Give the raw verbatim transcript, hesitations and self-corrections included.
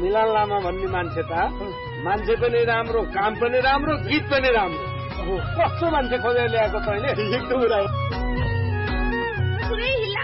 मिलन लामा भन्ने मान्छे त मान्छे पनि राम्रो, काम पनि राम्रो, गीत पनि राम्रो। कस्तो मान्छे खोजेर ल्याएको तैँले? एकदम